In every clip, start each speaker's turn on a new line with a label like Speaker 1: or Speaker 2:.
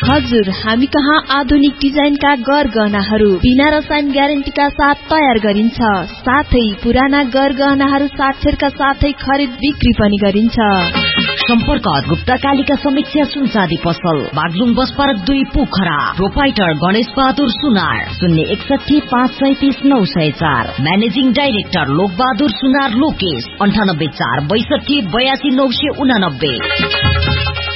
Speaker 1: हजुर, हामी कहाँ आधुनिक डिजाइनका गहनाहरू बिना रसायन ग्यारेन्टीका साथ तयार गरिन्छ। साथै पुराना गहनाहरू साक्षरका साथै खरिद बिक्री पनि गरिन्छ।
Speaker 2: सम्पर्क गुप्ता कालिका समीक्षा सुनचाँदी पसल, Baglung bus park 2 Pokhara. Proprietor Ganesh Bahadur सुनार, 061 537 904। म्यानेजिङ डाइरेक्टर लोक बहादुर सुनार लोकेश, 98 4 62 82 989।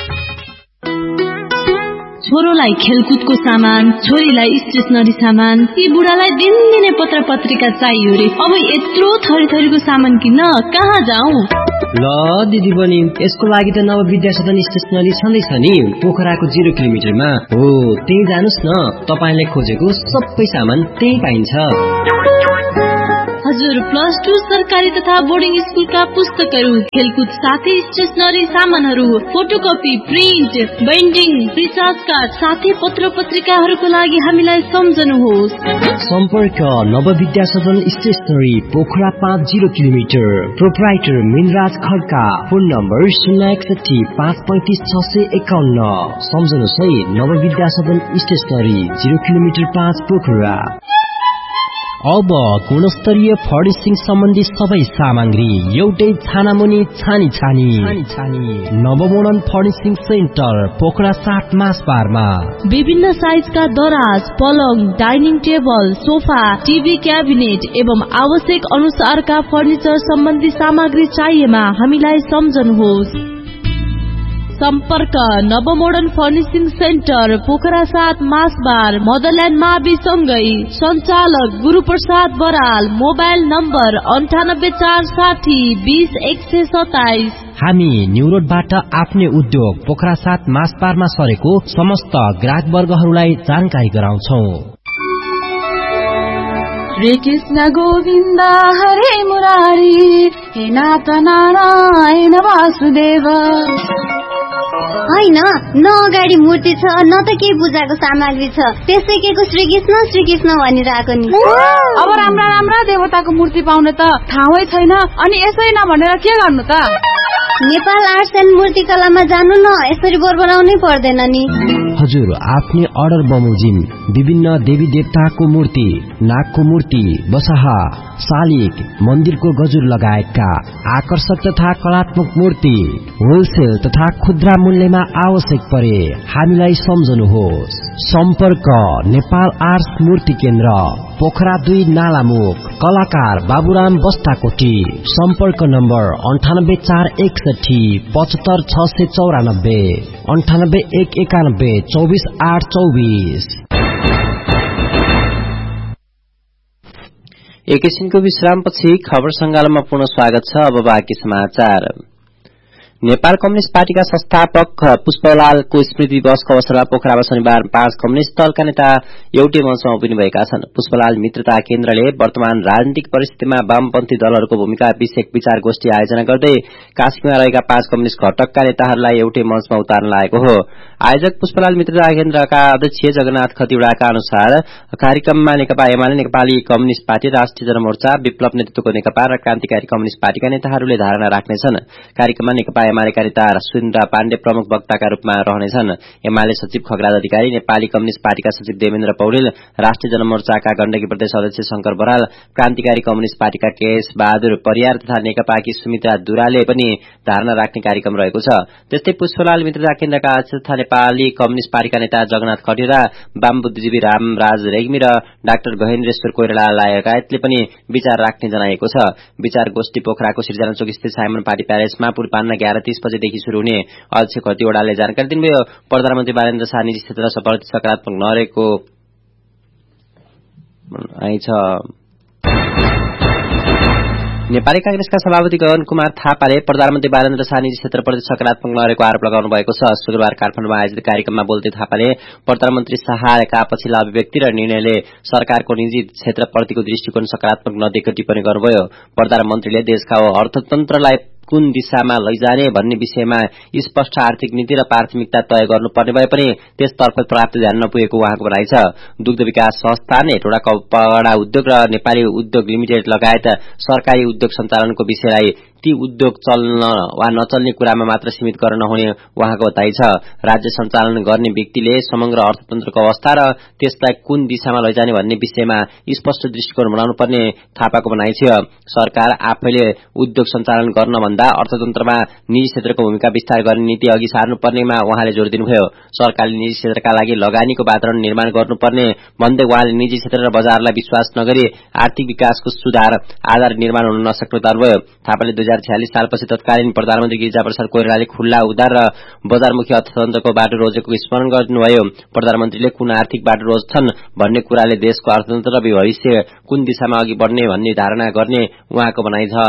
Speaker 3: छोरोलाई खेलकुदको सामान, छोरीलाई स्टेशनरी सामान, ती बुढालाई दिनदिनै पत्र पत्रिका चाहियो रे। अब यत्रो थरी थरीको सामान किन्न कहाँ जाऊ?
Speaker 4: ल दिदी बहिनी, यसको लागि त नव विद्या सदन स्टेशनरी छँदैछ नि, पोखराको 0 किलोमिटरमा हो। त्यही जानुस् न, तपाईले खोजेको सबै सामान त्यही पाइन्छ।
Speaker 3: हजुर, +2 सरकारी तथा बोर्डिङ स्कुलका पुस्तकहरू, खेलकुद साथै स्टेशनरी सामानहरू, photocopy, print, binding, recharge card साथै पत्र पत्रिकाहरूको लागि हामीलाई सम्झनुहोस्।
Speaker 4: सम्पर्क नव विद्या सदन stationery, Pokhara 5 0 kilometre. Proprietor Minraj Khadka, phone number 061 535 651। सम्झनुहोस् है, नव विद्या सदन स्टेशनरी, 0 किलोमिटर 5 पोखरा। अब गुणस्तरीय फर्निशिङ सम्बन्धी सबै सामग्री एउटै छानामुनि छानी नवमोडर्न फर्निशिङ सेन्टर, पोखरा 7 मासबारमा।
Speaker 3: विभिन्न साइजका दराज, पलङ, dining table, sofa, TV cabinet एवं आवश्यक अनुसारका फर्निचर सम्बन्धी सामग्री चाहिएमा हामीलाई सम्झनुहोस्। सम्पर्क नवमोडर्न फर्निशिङ सेन्टर, पोखरा 7 मासबार, मदरल्यान्ड मावि सँगै। सञ्चालक गुरुप्रसाद बराल। Mobile number 98 460 20 127।
Speaker 4: हामी न्यू रोडबाट आफ्नै उद्योग पोखरा 7 मासबारमा सरेको समस्त ग्राहक वर्गहरूलाई जानकारी गराउँछौ।
Speaker 5: श्री कृष्ण गोविन्द हरे मुरारी, हे नाथ नारायण वासुदेव।
Speaker 6: होइन, न अगाडि मूर्ति छ न त केही पूजाको सामग्री छ, त्यसै केको श्री कृष्ण भनिरहेको नि।
Speaker 5: अब राम्रा राम्रा देवताको मूर्ति पाउने त ठाउँै छैन, अनि यसै नभनेर के गर्नु त?
Speaker 6: नेपाल आर्ट्स एन्ड मूर्तिकलामा जानु न, यसरी बोर बनाउनै पर्दैन नि।
Speaker 4: हजुर, आफ्नै अर्डर बमोजिम विभिन्न देवी देवताको मूर्ति, नागको मूर्ति, बसहा, शालिग, मन्दिरको गजुर लगायतका आकर्षक तथा कलात्मक मूर्ति होलसेल तथा खुद्रा मूल्यमा आवश्यक परे हामीलाई सम्झनुहोस्। सम्पर्क नेपाल आर्ट्स मूर्ति केन्द्र, पोखरा 2 नालामुख। कलाकार बाबुराम बस्ताकोटी। सम्पर्क नम्बर 98 461 75 694, 98 191 24 824।
Speaker 7: एकैछिनको विश्रामपछि खबर संगालोमा पुनः स्वागत छ। अब बाँकी समाचार। नेपाल कम्युनिस्ट पार्टीका संस्थापक पुष्पलालको स्मृति दिवसको अवसरमा पोखरामा शनिबार 5 कम्युनिस्ट दलका नेता एउटै मञ्चमा उभिनु भएका छन्। पुष्पलाल मित्रता केन्द्रले वर्तमान राजनीतिक परिस्थितिमा वामपन्थी दलहरूको भूमिका विषयक विचार गोष्ठी आयोजना गर्दै कास्कीमा रहेका 5 कम्युनिस्ट घटकका नेताहरूलाई एउटै मञ्चमा उतार्न लागेको हो। आयोजक पुष्पलाल मित्रता केन्द्रका अध्यक्ष जगन्नाथ खतिवड़ाका अनुसार कार्यक्रममा नेकपा एमाले, नेपाली कम्युनिस्ट पार्टी, राष्ट्रिय जनमोर्चा, विप्लव नेतृत्वको नेकपा र क्रान्तिकारी कम्युनिस्ट पार्टीका नेताहरूले धारणा राख्नेछन्। कार्यक्रममा नेकपा एमालेका नेता सुरेन्द्र पाण्डे प्रमुख वक्ताका रूपमा रहनेछन्। एमाले सचिव खगराज अधिकारी, नेपाली कम्युनिस्ट पार्टीका सचिव देवेन्द्र पौडेल, राष्ट्रिय जनमोर्चाका गण्डकी प्रदेश अध्यक्ष शंकर बराल, क्रान्तिकारी कम्युनिस्ट पार्टीका केएस बहादुर परियार तथा नेकपाकी सुमित्रा दुराले पनि धारणा राख्ने कार्यक्रम रहेको छ। त्यस्तै पुष्पलाल मित्रता केन्द्रका अध्यक्ष तथा नेपाली कम्युनिस्ट पार्टीका नेता जगन्नाथ खतिवड़ा, वाम बुद्धिजीवी रामराज रेग्मी र डाक्टर गहेन्द्रेश्वर कोइराला लगायतले पनि विचार राख्ने जनाएको छ। विचार गोष्ठी पोखराको सिर्जना चोक स्थित साइमन पार्टी प्यालेसमा पूर्वाह्न 11:30 बजेदेखि शुरू हुने अध्यक्ष खतिवड़ाले जानकारी दिनुभयो। प्रधानमन्त्री बालेन्द्र शाह निजी क्षेत्र सफलता सकारात्मक नरहेको आइछ। नेपाली कांग्रेसका सभापति गगन कुमार थापाले प्रधानमन्त्री बालेन्द्र शाह निजी क्षेत्रप्रति सकारात्मक नरहेको आरोप लगाउनु भएको छ। शुक्रबार काठमाडौँमा आयोजित कार्यक्रममा बोल्दै थापाले प्रधानमन्त्री शाहका पछिल्ला अभिव्यक्ति र निर्णयले सरकारको निजी क्षेत्रप्रतिको दृष्टिकोण सकारात्मक नदेखेको टिप्पणी गर्नुभयो। प्रधानमन्त्रीले देशका अर्थतन्त्रलाई कुन दिशामा लैजाने भन्ने विषयमा स्पष्ट आर्थिक नीति र प्राथमिकता तय गर्नुपर्ने भए पनि त्यसतर्फ पर्याप्त ध्यान नपुगेको उहाँको भनाइ छ। दुग्ध विकास संस्थान, हेटौडा कपडा उद्योग र नेपाली उद्योग लिमिटेड लगायत सरकारी उद्योग सञ्चालनको विषयलाई ती उद्योग चल्न वा नचल्ने कुरामा मात्र सीमित गर्न नहुने उहाँको बताइ छ। राज्य सञ्चालन गर्ने व्यक्तिले समग्र अर्थतन्त्रको अवस्था र त्यसलाई कुन दिशामा लैजाने भन्ने विषयमा स्पष्ट दृष्टिकोण बनाउनु पर्ने थापाको भनाइ छ। सरकार आफैले उद्योग सञ्चालन गर्न भन्दा अर्थतन्त्रमा निजी क्षेत्रको भूमिका विस्तार गर्ने नीति अघि सार्नुपर्नेमा उहाँले जोड़ दिनुभयो। सरकारले निजी क्षेत्रका लागि लगानीको वातावरण निर्माण गर्नुपर्ने भन्दै उहाँले निजी क्षेत्र र बजारलाई विश्वास नगरी आर्थिक विकासको सुधार आधार निर्माण हुन नसक्ने बताउनुभयो। थापाले 2046 सालपछि तत्कालीन प्रधानमन्त्री गिरिजाप्रसाद कोइरालाले खुल्ला उदार र बजारमुखी अर्थतन्त्रको बाटो रोजेको स्मरण गर्नुभयो। प्रधानमन्त्रीले कुन आर्थिक बाटो रोज्छन् भन्ने कुराले देशको अर्थतन्त्र र भविष्य कुन दिशामा अघि बढ्ने भन्ने धारणा गर्ने उहाँको भनाइ छ।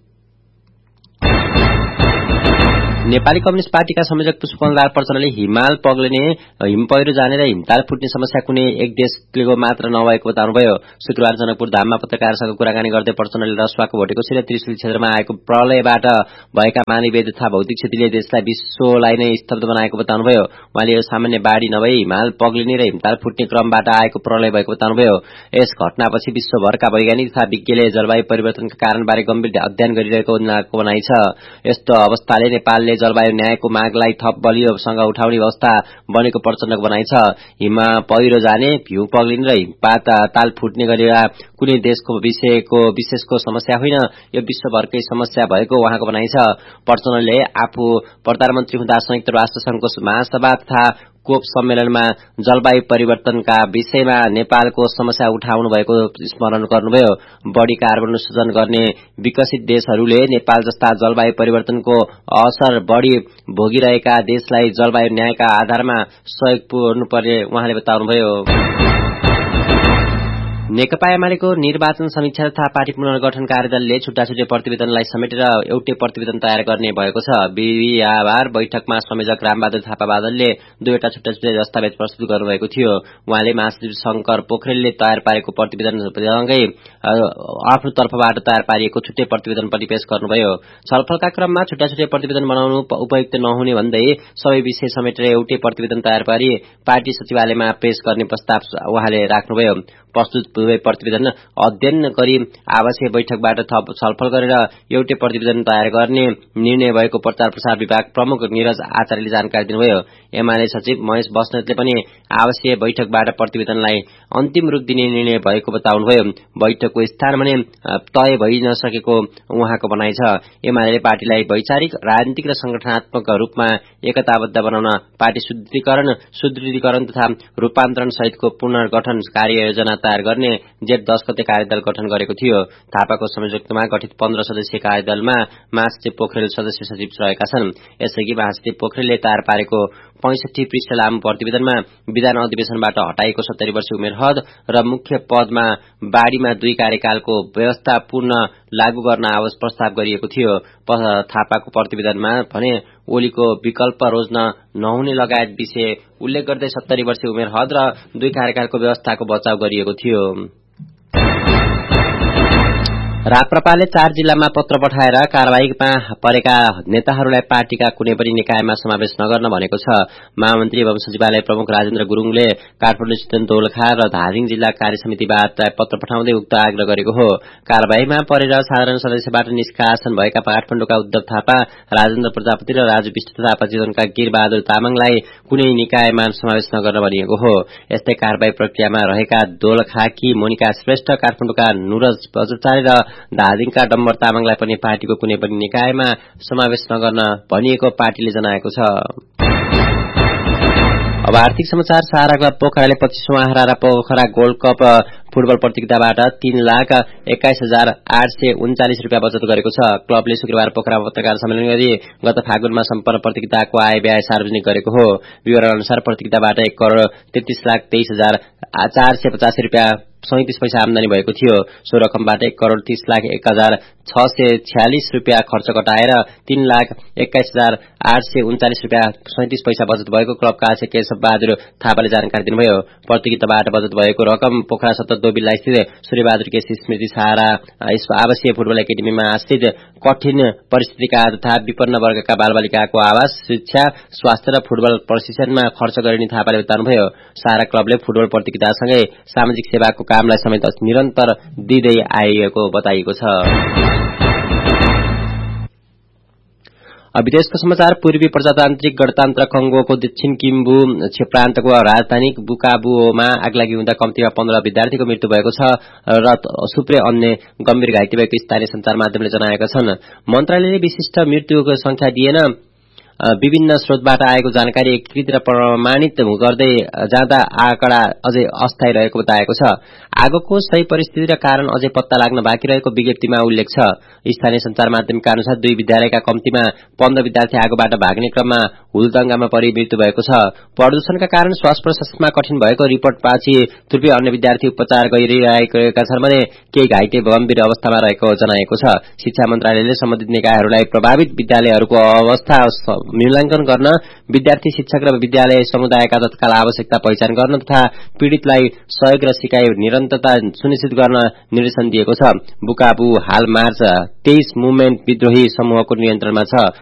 Speaker 7: नेपाली कम्युनिस्ट पार्टीका संयोजक पुष्पकमल प्रचण्डले हिमाल पग्लिने, हिम पहिरो जाने र हिमताल फुट्ने समस्या कुनै एक देशको मात्र नभएको बताउनुभयो। शुक्रबार जनकपुर धाममा पत्रकारसँग कुराकानी गर्दै प्रचण्डले रसुवाको भोटेकोशी र त्रिशुली क्षेत्रमा आएको प्रलयबाट भएका मानवीय तथा भौतिक क्षतिले देशलाई विश्वलाई नै स्तब्ध बनाएको बताउनुभयो। उहाँले यो सामान्य बाढ़ी नभई हिमाल पग्लिने र हिमताल फुट्ने क्रमबाट आएको प्रलय भएको बताउनुभयो। यस घटनापछि विश्वभरका वैज्ञानिक तथा विज्ञले जलवायु परिवर्तनका कारणबारे गम्भीर अध्ययन गरिरहेको उहाँको भनाइ छ। यस्तो अवस्थाले नेपालले जलवायु न्यायको मागलाई थप बलियोसँग उठाउने अवस्था बनेको प्रचण्डको भनाइ छ। हिम पहिरो जाने, हिउँ पग्लिने र हिमपात ताल फुट्ने गरेर कुनै देशको विशेषको समस्या होइन, यो विश्वभरकै समस्या भएको उहाँको भनाइ छ। प्रचण्डले आफू प्रधानमन्त्री हुँदा संयुक्त राष्ट्र संघको महासभा तथा कोप सम्मेलनमा जलवायु परिवर्तनका विषयमा नेपालको समस्या उठाउनु भएको स्मरण गर्नुभयो। बढ़ी कार्बन उत्सर्जन गर्ने विकसित देशहरूले नेपाल जस्ता जलवायु परिवर्तनको असर बढ़ी भोगिरहेका देशलाई जलवायु न्यायका आधारमा सहयोग पुर्नुपर्ने उहाँले बताउनुभयो। नेकपा एमालेको निर्वाचन समीक्षा तथा पार्टी पुनर्गठन कार्यदलले छुट्टा-छुट्टै प्रतिवेदनलाई समेटेर एउटै प्रतिवेदन तयार गर्ने भएको छ। बिहिबार बैठकमा संयोजक रामबहादुर थापा बादलले दुईवटा छुट्टा-छुट्टै दस्तावेज प्रस्तुत गर्नुभएको थियो। उहाँले महासचिव शंकर पोखरेलले तयार पारेको प्रतिवेदनसँगै आफ्नो तर्फबाट तयार पारिएको छुट्टै प्रतिवेदन पनि पेश गर्नुभयो। छलफलका क्रममा छुट्टा-छुट्टै प्रतिवेदन बनाउनु उपयुक्त नहुने भन्दै सबै विषय समेटेर एउटै प्रतिवेदन तयार पारी पार्टी सचिवालयमा पेश गर्ने प्रस्ताव उहाँले राख्नुभयो। प्रस्तुत दुवै प्रतिवेदन अध्ययन गरी आवश्यक बैठकबाट थप छलफल गरेर एउटै प्रतिवेदन तयार गर्ने निर्णय भएको प्रचार प्रसार विभाग प्रमुख निरज आचार्यले जानकारी दिनुभयो। एमाले सचिव महेश बस्नेतले पनि आवश्यक बैठकबाट प्रतिवेदनलाई अन्तिम रूप दिने निर्णय भएको बताउनुभयो। बैठकको स्थान भने तय भइ नसकेको उहाँको भनाइ छ। एमाले पार्टीलाई वैचारिक, राजनीतिक र संगठनात्मक रूपमा एकताबद्ध बनाउन पार्टी सुदृढीकरण तथा रूपान्तरण सहितको पुनर्गठन कार्ययोजना तयार गर्ने जेठ 10 गते कार्यदल गठन गरेको थियो। थापाको संयोजकत्वमा गठित 15 सदस्यीय कार्यदलमा महासचिव पोखरेल सदस्य सचिव रहेका छन्। यसअघि महासचिव पोखरेलले तयार पारेको 65 पृष्ठ लामो प्रतिवेदनमा विधान अधिवेशनबाट हटाइएको 70 वर्ष उमेर हद र मुख्य पदमा बाढ़ीमा 2 कार्यकालको व्यवस्था पुनः लागू गर्न आवश्यक प्रस्ताव गरिएको थियो। थापाको प्रतिवेदनमा भने ओलीको विकल्प रोज्न नहुने लगायत विषय उल्लेख गर्दै 70 वर्ष उमेर हद र 2 कार्यकालको व्यवस्थाको बचाव गरिएको थियो। राप्रपाले 4 जिल्लामा पत्र पठाएर कारवाहीमा परेका नेताहरूलाई पार्टीका कुनै पनि निकायमा समावेश नगर्न भनेको छ। महामन्त्री एवं सचिवालय प्रमुख राजेन्द्र गुरूङले काठमाडौँस्थित दोलखा र धादिङ जिल्ला कार्य समितिबाट पत्र पठाउँदै उक्त आग्रह गरेको हो। कारवाहीमा परेर साधारण सदस्यबाट निष्कासन भएका काठमाडौँका उद्धव थापा, राजेन्द्र प्रजापति र राजु विष्ट तथा पचितवनका गिरबहादुर तामाङलाई कुनै निकायमा समावेश नगर्न भनिएको हो। यस्तै कारवाही प्रक्रियामा रहेका दोलखाकी मोनिका श्रेष्ठ, काठमाडौँका नुरज बजाचार्य र धादिङका डम्बर तामाङलाई पनि पार्टीको कुनै पनि निकायमा समावेश नगर्न भनिएको पार्टीले जनाएको छ। अब आर्थिक समाचार। सहारा क्लब पोखराले 25औं आहारा पोखरा गोल्ड कप फुटबल प्रतियोगिताबाट 3,21,839 रुपियाँ बचत गरेको छ। क्लबले शुक्रबार पोखरामा पत्रकार सम्मेलन गरी गत फागुनमा सम्पन्न प्रतियोगिताको आय व्यय सार्वजनिक गरेको हो। विवरण अनुसार प्रतियोगिताबाट 1,33,33,485 रुपियाँ 37 पैसा आमदानी भएको थियो। सो रकमबाट 1,30,01,646 रुपियाँ खर्च घटाएर 3,21,839 रुपियाँ 37 पैसा बचत भएको क्लबका अध्यक्ष केशव बहादुर थापाले जानकारी दिनुभयो। प्रतियोगिताबाट बचत भएको रकम पोखरा सत्तर दोबिल्ला स्थित सूर्यबहादुर केसी स्मृति सहारा आवासीय फुटबल एकाडेमीमा आश्रित कठिन परिस्थितिका तथा विपन्न वर्गका बालबालिकाको आवास, शिक्षा, स्वास्थ्य र फुटबल प्रशिक्षणमा खर्च गरिने थापाले बताउनुभयो। सहारा क्लबले फुटबल प्रतियोगितासँगै सामाजिक सेवाको कामलाई समेत निरन्तर दिँदै आएको बताइएको छ। विदेशको समाचार पूर्वी प्रजातान्त्रिक गणतन्त्र कंगोको दक्षिण किम्बु प्रान्तको राजधानी बुकाबुमा आगलागी हुँदा कम्तीमा 15 विद्यार्थीको मृत्यु भएको छ र सुप्रे अन्य गम्भीर घाइते भएको स्थानीय संचार माध्यमले जनाएका छन्। मन्त्रालयले विशिष्ट मृत्युको संख्या दिएन। विभिन्न स्रोतबाट आएको जानकारी एकीकृत र प्रमाणित गर्दै जाँदा आँकडा अझै अस्थायी रहेको बताएको छ। आगोको सही परिस्थिति र कारण अझै पत्ता लाग्न बाँकी रहेको विज्ञप्तिमा उल्लेख छ। स्थानीय संचार माध्यमका अनुसार 2 विद्यालयका कम्तीमा 15 विद्यार्थी आगोबाट भाग्ने क्रममा हुलदंगामा परि मृत्यु भएको छ। प्रदूषणका कारण श्वास प्रश्वासमा कठिन भएको रिपोर्टपछि थुप्रै अन्य विद्यार्थी उपचार गरिरहेका छन् भने केही घाइते गम्भीर अवस्थामा रहेको जनाएको छ। शिक्षा मन्त्रालयले सम्बन्धित निकायहरूलाई प्रभावित विद्यालयहरूको अवस्था मूल्याङ्कन गर्न, विद्यार्थी शिक्षक र विद्यालय समुदायका तत्काल आवश्यकता पहिचान गर्न तथा पीड़ितलाई सहयोग र सिकाइ निरन्तरता सुनिश्चित गर्न निर्देशन दिएको छ। बुकाबु हाल मार्च 23 मुभमेन्ट विद्रोही समूहको नियन्त्रणमा छ।